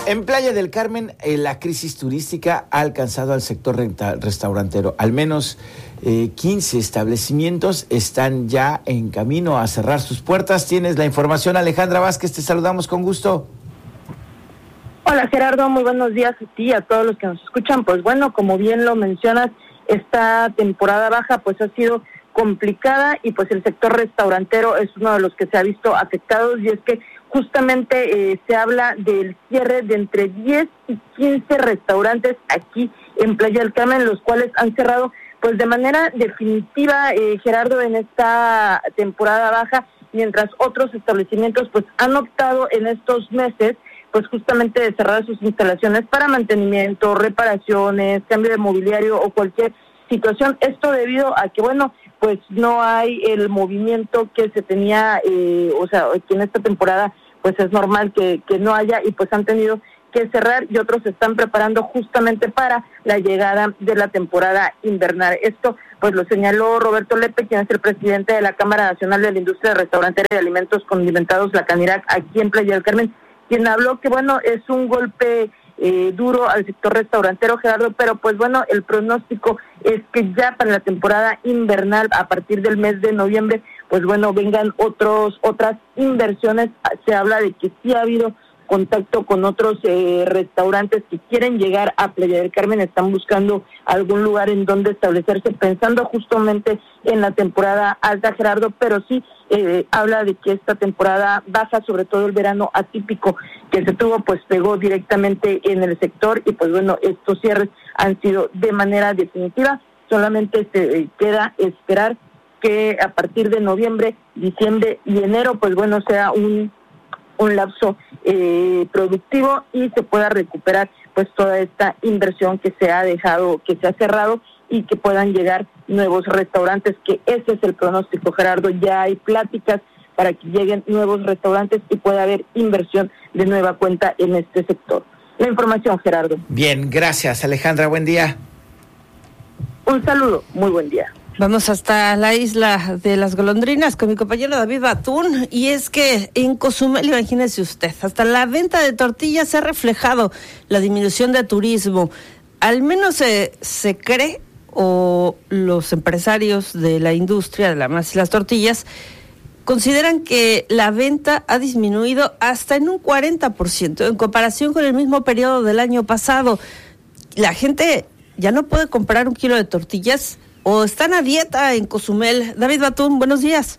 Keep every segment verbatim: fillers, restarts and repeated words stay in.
En Playa del Carmen, eh, la crisis turística ha alcanzado al sector renta- restaurantero. Al menos eh, quince establecimientos están ya en camino a cerrar sus puertas. Tienes la información, Alejandra Vázquez, te saludamos con gusto. Hola Gerardo, muy buenos días a ti y a todos los que nos escuchan. Pues bueno, como bien lo mencionas, esta temporada baja pues ha sido complicada y pues el sector restaurantero es uno de los que se ha visto afectados, y es que justamente eh, se habla del cierre de entre diez y quince restaurantes aquí en Playa del Carmen, los cuales han cerrado pues de manera definitiva, eh, Gerardo, en esta temporada baja, mientras otros establecimientos pues han optado en estos meses pues justamente de cerrar sus instalaciones para mantenimiento, reparaciones, cambio de mobiliario o cualquier situación. Esto debido a que, bueno, pues no hay el movimiento que se tenía, eh, o sea, que en esta temporada pues es normal que, que no haya, y pues han tenido que cerrar, y otros se están preparando justamente para la llegada de la temporada invernal. Esto pues lo señaló Roberto Lepe, quien es el presidente de la Cámara Nacional de la Industria Restaurantera y de Alimentos Condimentados, la CANIRAC, aquí en Playa del Carmen, quien habló que, bueno, es un golpe eh, duro al sector restaurantero, Gerardo, pero pues bueno, el pronóstico es que ya para la temporada invernal, a partir del mes de noviembre, pues bueno, vengan otros otras inversiones. Se habla de que sí ha habido contacto con otros eh, restaurantes que quieren llegar a Playa del Carmen, están buscando algún lugar en donde establecerse, pensando justamente en la temporada alta, Gerardo, pero sí eh, habla de que esta temporada baja, sobre todo el verano atípico que se tuvo, pues pegó directamente en el sector, y pues bueno, estos cierres han sido de manera definitiva. Solamente se eh, queda esperar que a partir de noviembre, diciembre y enero, pues bueno, sea un un lapso eh, productivo y se pueda recuperar pues toda esta inversión que se ha dejado, que se ha cerrado, y que puedan llegar nuevos restaurantes, que ese es el pronóstico, Gerardo. Ya hay pláticas para que lleguen nuevos restaurantes y pueda haber inversión de nueva cuenta en este sector. La información, Gerardo. Bien, gracias, Alejandra, buen día. Un saludo, muy buen día. Vamos hasta la isla de las golondrinas con mi compañero David Batún, y es que en Cozumel, imagínese usted, hasta la venta de tortillas se ha reflejado la disminución de turismo. Al menos se, se cree, o los empresarios de la industria de la masa y las tortillas consideran que la venta ha disminuido hasta en un cuarenta por ciento en comparación con el mismo periodo del año pasado. La gente ya no puede comprar un kilo de tortillas, o están a dieta en Cozumel. David Batún, buenos días.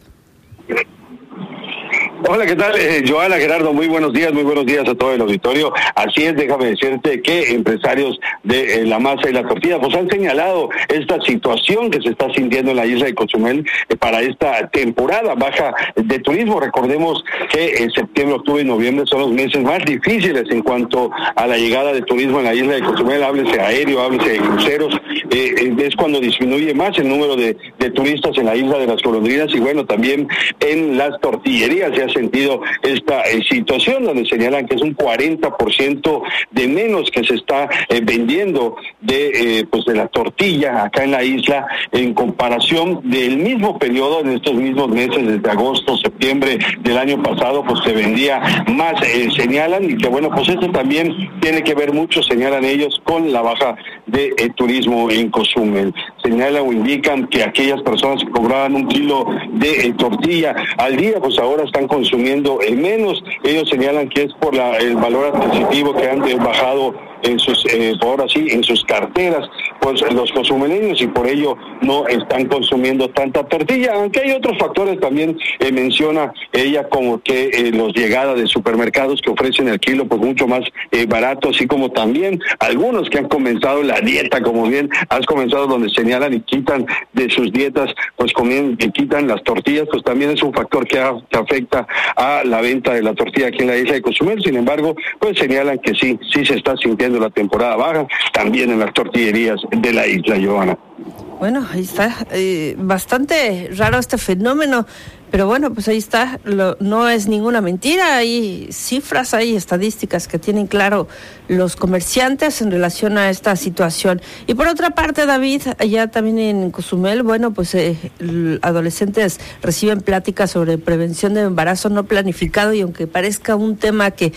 Hola, ¿qué tal? Eh, Joana, Gerardo, muy buenos días, muy buenos días a todo el auditorio. Así es, déjame decirte que empresarios de eh, la masa y la tortilla pues han señalado esta situación que se está sintiendo en la isla de Cozumel eh, para esta temporada baja de turismo. Recordemos que en septiembre, octubre y noviembre son los meses más difíciles en cuanto a la llegada de turismo en la isla de Cozumel, háblese aéreo, háblese de cruceros, eh, eh, es cuando disminuye más el número de, de turistas en la isla de las golondrinas, y bueno, también en las tortillerías se ha sentido esta eh, situación, donde señalan que es un cuarenta por ciento de menos que se está eh, vendiendo de eh, pues de la tortilla acá en la isla, en comparación del mismo periodo en estos mismos meses, desde agosto, septiembre del año pasado, pues se vendía más, eh, señalan, y que bueno, pues esto también tiene que ver mucho, señalan ellos, con la baja de eh, turismo en Cozumel. Señalan o indican que aquellas personas que cobraban un kilo de eh, tortilla al día, pues ahora están consumiendo eh, menos. Ellos señalan que es por la, el valor adquisitivo que han eh, bajado en sus, eh, ahora sí, en sus carteras, pues los cozumeleños, y por ello no están consumiendo tanta tortilla, aunque hay otros factores también, eh, menciona ella, como que eh, los llegadas de supermercados que ofrecen el kilo pues mucho más eh, barato, así como también algunos que han comenzado la dieta, como bien has comenzado, donde señalan y quitan de sus dietas, pues comienzan y quitan las tortillas, pues también es un factor que, ha, que afecta a la venta de la tortilla aquí en la isla de Cozumel. Sin embargo, pues señalan que sí, sí se está sintiendo la temporada baja también en las tortillerías de la isla, Joana. Bueno, ahí está, eh, bastante raro este fenómeno, pero bueno, pues ahí está, lo, no es ninguna mentira, hay cifras, hay estadísticas que tienen claro los comerciantes en relación a esta situación. Y por otra parte, David, allá también en Cozumel, bueno, pues eh, adolescentes reciben pláticas sobre prevención de embarazo no planificado, y aunque parezca un tema que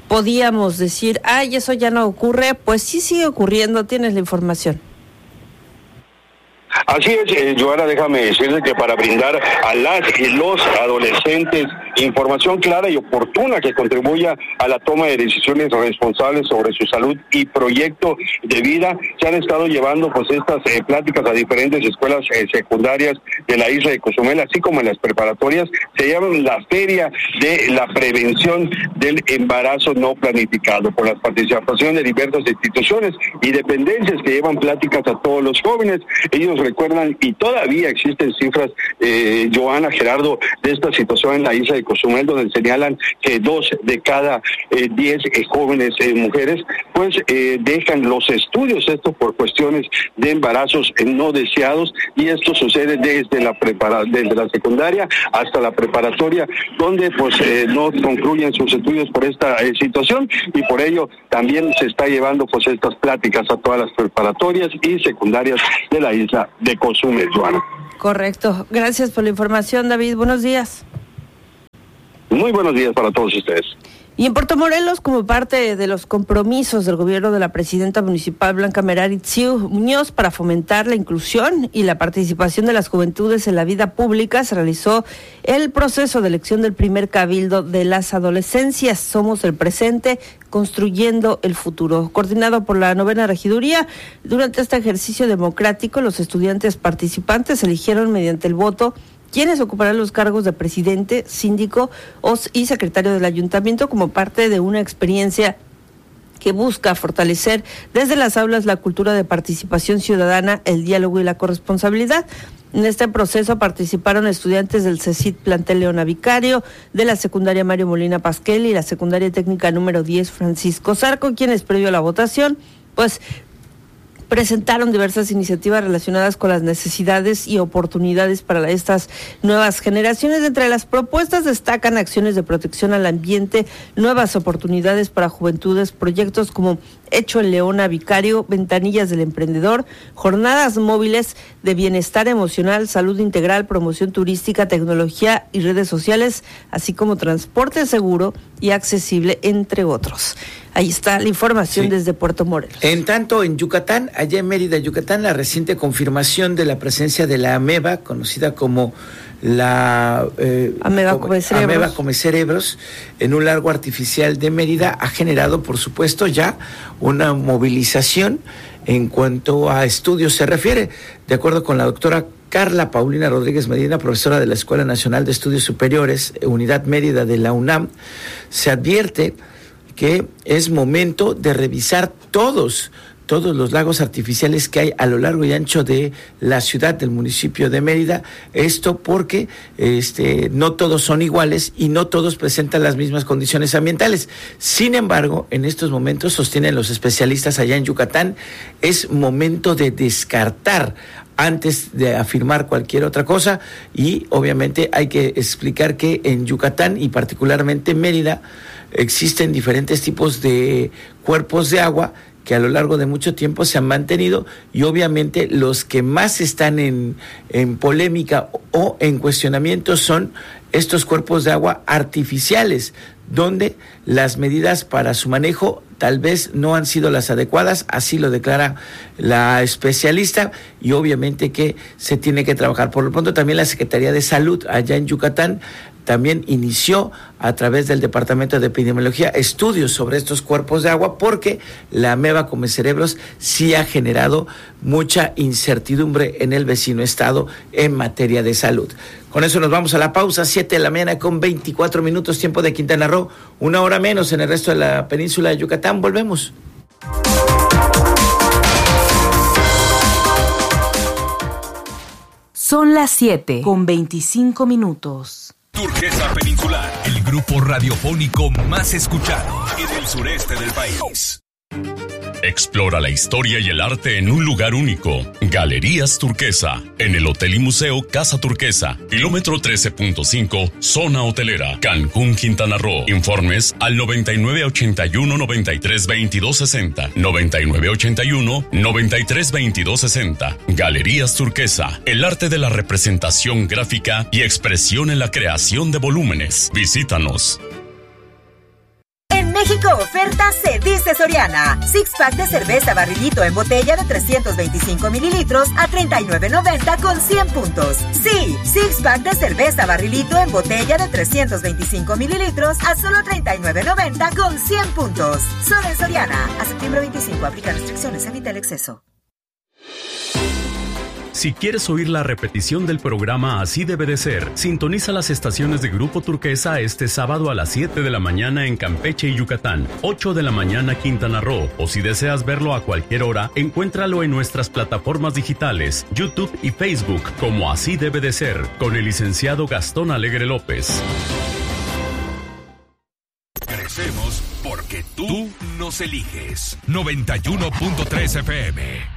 podíamos decir, ay, eso ya no ocurre, pues sí sigue ocurriendo, tienes la información. Así es, eh, Joana, déjame decirte que para brindar a las y los adolescentes información clara y oportuna que contribuya a la toma de decisiones responsables sobre su salud y proyecto de vida, se han estado llevando pues estas eh, pláticas a diferentes escuelas eh, secundarias de la isla de Cozumel, así como en las preparatorias. Se llama la Feria de la Prevención del Embarazo No Planificado, por la participación de diversas instituciones y dependencias que llevan pláticas a todos los jóvenes. Ellos recuerdan, y todavía existen cifras, eh, Joana, Gerardo, de esta situación en la isla de Cozumel, donde señalan que dos de cada eh, diez eh, jóvenes eh, mujeres, pues eh, dejan los estudios, esto por cuestiones de embarazos eh, no deseados, y esto sucede desde la prepara, desde la secundaria hasta la preparatoria, donde pues eh, no concluyen sus estudios por esta eh, situación, y por ello también se está llevando pues estas pláticas a todas las preparatorias y secundarias de la isla de Cozumel, Joana. Correcto. Gracias por la información, David. Buenos días. Muy buenos días para todos ustedes. Y en Puerto Morelos, como parte de los compromisos del gobierno de la presidenta municipal Blanca Merari Tsiu Muñoz para fomentar la inclusión y la participación de las juventudes en la vida pública, se realizó el proceso de elección del primer cabildo de las adolescencias. Somos el presente, construyendo el futuro. Coordinado por la novena regiduría, durante este ejercicio democrático, los estudiantes participantes eligieron mediante el voto quienes ocuparán los cargos de presidente, síndico y secretario del ayuntamiento, como parte de una experiencia que busca fortalecer desde las aulas la cultura de participación ciudadana, el diálogo y la corresponsabilidad. En este proceso participaron estudiantes del CECIT Plantel Leona Vicario, de la secundaria Mario Molina Pasquel y la secundaria técnica número diez Francisco Zarco, quienes previo a la votación, pues presentaron diversas iniciativas relacionadas con las necesidades y oportunidades para estas nuevas generaciones. Entre las propuestas destacan acciones de protección al ambiente, nuevas oportunidades para juventudes, proyectos como Hecho en Leona Vicario, Ventanillas del Emprendedor, jornadas móviles de bienestar emocional, salud integral, promoción turística, tecnología y redes sociales, así como transporte seguro y accesible, entre otros. Ahí está la información, sí, desde Puerto Morelos. En tanto, en Yucatán, allá en Mérida, Yucatán, la reciente confirmación de la presencia de la ameba, conocida como la eh, ameba come cerebros. ameba come cerebros, en un lago artificial de Mérida, ha generado, por supuesto, ya una movilización en cuanto a estudios se refiere. De acuerdo con la doctora Carla Paulina Rodríguez Medina, profesora de la Escuela Nacional de Estudios Superiores, Unidad Mérida de la UNAM, se advierte que es momento de revisar todos, todos los lagos artificiales que hay a lo largo y ancho de la ciudad, del municipio de Mérida. Esto porque este, no todos son iguales y no todos presentan las mismas condiciones ambientales. Sin embargo, en estos momentos, sostienen los especialistas allá en Yucatán, es momento de descartar antes de afirmar cualquier otra cosa, y obviamente hay que explicar que en Yucatán y particularmente en Mérida existen diferentes tipos de cuerpos de agua que a lo largo de mucho tiempo se han mantenido, y obviamente los que más están en, en polémica o en cuestionamiento son estos cuerpos de agua artificiales, donde las medidas para su manejo tal vez no han sido las adecuadas, así lo declara la especialista, y obviamente que se tiene que trabajar. Por lo pronto, también la Secretaría de Salud allá en Yucatán también inició a través del Departamento de Epidemiología estudios sobre estos cuerpos de agua, porque la ameba come cerebros sí ha generado mucha incertidumbre en el vecino estado en materia de salud. Con eso nos vamos a la pausa, siete de la mañana con veinticuatro minutos, tiempo de Quintana Roo, una hora menos en el resto de la península de Yucatán. Volvemos. Son las siete con veinticinco minutos. Turquesa Peninsular, el grupo radiofónico más escuchado en el sureste del país. Explora la historia y el arte en un lugar único. Galerías Turquesa, en el Hotel y Museo Casa Turquesa, kilómetro trece punto cinco, zona hotelera, Cancún, Quintana Roo. Informes al noventa y nueve ochenta y uno noventa y tres veintidós sesenta, noventa y nueve ochenta y uno noventa y tres veintidós sesenta. Galerías Turquesa, el arte de la representación gráfica y expresión en la creación de volúmenes. Visítanos. En México oferta se dice Soriana. Six pack de cerveza Barrilito en botella de trescientos veinticinco mililitros a treinta y nueve noventa con cien puntos. Sí, six pack de cerveza Barrilito en botella de trescientos veinticinco mililitros a solo treinta y nueve noventa con cien puntos. Solo en Soriana. A septiembre veinticinco aplica restricciones, evita el exceso. Si quieres oír la repetición del programa Así Debe de Ser, sintoniza las estaciones de Grupo Turquesa este sábado a las siete de la mañana en Campeche y Yucatán, ocho de la mañana Quintana Roo, o si deseas verlo a cualquier hora, encuéntralo en nuestras plataformas digitales, YouTube y Facebook como Así Debe de Ser, con el licenciado Gastón Alegre López. Crecemos porque tú nos eliges. noventa y uno punto tres F M